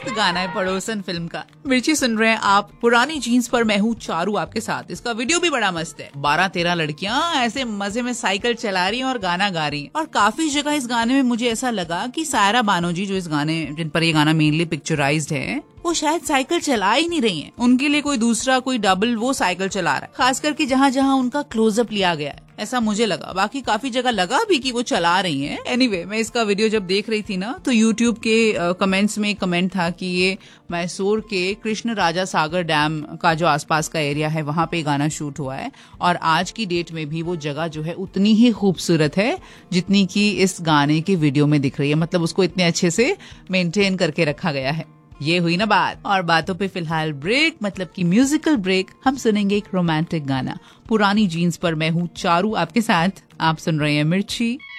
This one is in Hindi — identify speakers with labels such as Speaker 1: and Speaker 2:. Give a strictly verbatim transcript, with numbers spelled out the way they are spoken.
Speaker 1: मस्त गाना है पड़ोसन फिल्म का। मिर्ची सुन रहे हैं आप, पुरानी जीन्स पर मैं हूँ चारू आपके साथ। इसका वीडियो भी बड़ा मस्त है। बारह तेरह लड़कियां ऐसे मजे में साइकिल चला रही हैं और गाना गा रही हैं। और काफी जगह इस गाने में मुझे ऐसा लगा कि सायरा बानो जी, जो इस गाने जिन पर ये गाना मेनली पिक्चराइज्ड है, वो शायद साइकिल चला ही नहीं रही हैं। उनके लिए कोई दूसरा, कोई डबल वो साइकिल चला रहा है, खास करके जहाँ जहाँ उनका क्लोजअप लिया गया है, ऐसा मुझे लगा। बाकी काफी जगह लगा भी कि वो चला रही हैं। एनीवे, मैं इसका वीडियो जब देख रही थी ना, तो यूट्यूब के कमेंट्स में एक कमेंट था कि ये मैसूर के कृष्ण राजा सागर डैम का जो आसपास का एरिया है, वहां पे गाना शूट हुआ है। और आज की डेट में भी वो जगह जो है उतनी ही खूबसूरत है जितनी कि इस गाने के वीडियो में दिख रही है। मतलब उसको इतने अच्छे से मेंटेन करके रखा गया है। ये हुई ना बात। और बातों पे फिलहाल ब्रेक, मतलब कि म्यूजिकल ब्रेक। हम सुनेंगे एक रोमांटिक गाना, पुरानी जीन्स पर मैं हूँ चारू आपके साथ। आप सुन रहे हैं मिर्ची।